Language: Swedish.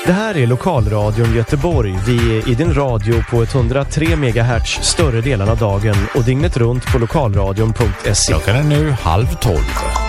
Det här är Lokalradion Göteborg. Vi är i din radio på 103 MHz större delen av dagen och dygnet runt på lokalradion.se. Klockan är nu 11:30.